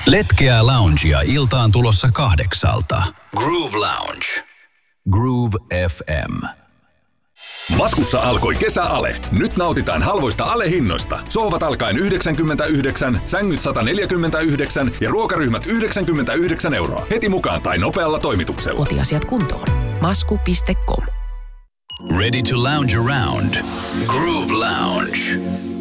Letkeää loungea iltaan tulossa 8:00. Groove Lounge. Groove FM. Maskussa alkoi kesäale. Nyt nautitaan halvoista alehinnoista. Sohvat alkaen 99, sängyt 149 ja ruokaryhmät 99 €. Heti mukaan tai nopealla toimituksella. Kotiasiat kuntoon. Masku.com. Ready to lounge around. Groove Lounge.